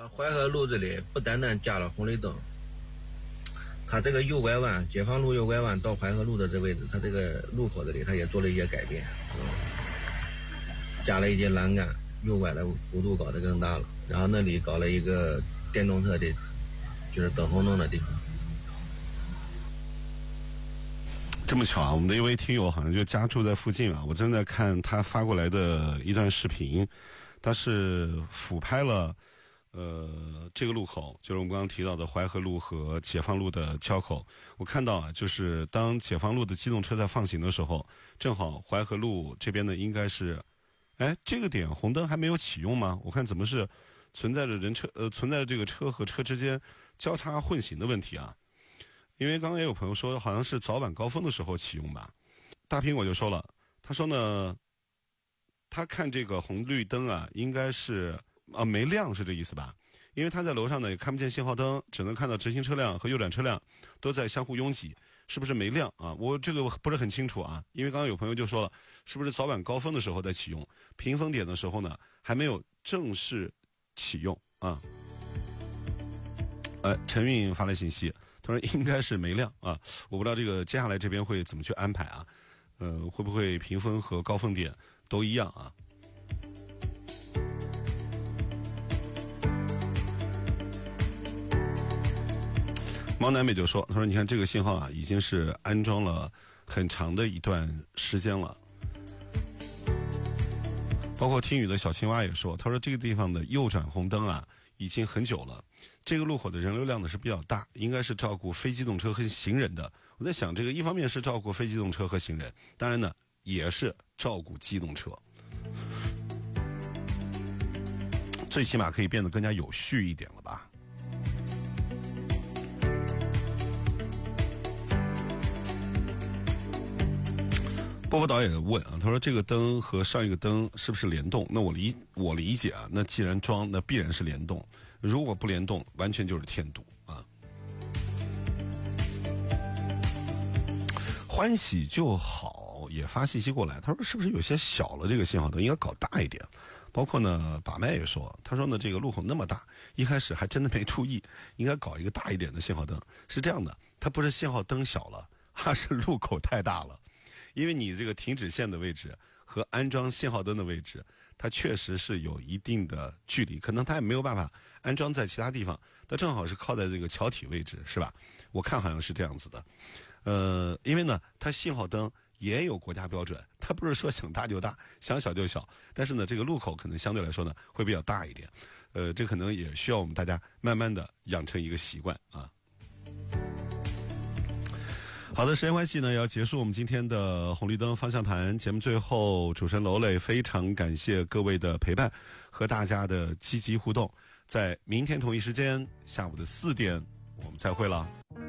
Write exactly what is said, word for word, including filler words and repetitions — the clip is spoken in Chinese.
呃，淮河路这里不单单加了红绿灯，它这个右拐弯，解放路右拐弯到淮河路的这位置，它这个路口这里，它也做了一些改变，嗯，加了一些栏杆，右拐的幅度搞得更大了，然后那里搞了一个电动车的，就是等红灯的地方。 这么巧啊，我们的一位听友好像就家住在附近啊，我正在看他发过来的一段视频，他是俯拍了呃这个路口，就是我们刚刚提到的淮河路和解放路的交口。我看到啊，就是当解放路的机动车在放行的时候，正好淮河路这边呢应该是，哎，这个点红灯还没有启用吗？我看怎么是存在着人车呃存在着这个车和车之间交叉混行的问题啊。因为刚刚也有朋友说好像是早晚高峰的时候启用吧，大苹果就说了，他说呢他看这个红绿灯啊应该是啊没亮，是这意思吧？因为他在楼上呢也看不见信号灯，只能看到直行车辆和右转车辆都在相互拥挤，是不是没亮啊？我这个不是很清楚啊，因为刚刚有朋友就说了，是不是早晚高峰的时候在启用，平峰点的时候呢还没有正式启用啊？呃，陈韵发来信息，他说应该是没亮啊，我不知道这个接下来这边会怎么去安排啊？呃，会不会平峰和高峰点都一样啊？毛南北就说，他说你看这个信号啊，已经是安装了很长的一段时间了。包括听雨的小青蛙也说，他说这个地方的右转红灯啊已经很久了，这个路口的人流量呢是比较大，应该是照顾非机动车和行人的。我在想，这个一方面是照顾非机动车和行人，当然呢也是照顾机动车，最起码可以变得更加有序一点了吧。波波导演问啊，他说这个灯和上一个灯是不是联动？那我理我理解啊，那既然装，那必然是联动。如果不联动，完全就是添堵啊。欢喜就好也发信息过来，他说是不是有些小了？这个信号灯应该搞大一点。包括呢，把麦也说，他说呢这个路口那么大，一开始还真的没注意，应该搞一个大一点的信号灯。是这样的，它不是信号灯小了，它是路口太大了。因为你这个停止线的位置和安装信号灯的位置，它确实是有一定的距离，可能它也没有办法安装在其他地方，它正好是靠在这个桥体位置，是吧？我看好像是这样子的。呃，因为呢，它信号灯也有国家标准，它不是说想大就大，想小就小，但是呢，这个路口可能相对来说呢会比较大一点。呃，这可能也需要我们大家慢慢的养成一个习惯啊。好的，时间关系呢，也要结束我们今天的红绿灯方向盘节目。最后，主持人楼磊非常感谢各位的陪伴和大家的积极互动。在明天同一时间下午的四点，我们再会了。